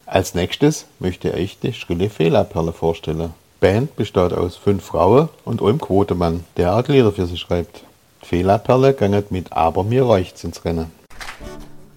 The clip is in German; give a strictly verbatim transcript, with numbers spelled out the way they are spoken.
Als nächstes möchte ich die Schrille Fela-Perle vorstellen. Die Band besteht aus fünf Frauen und einem Quotemann, der auch Lieder für sie schreibt. Die Fela-Perle geht mit Aber mir reicht's ins Rennen.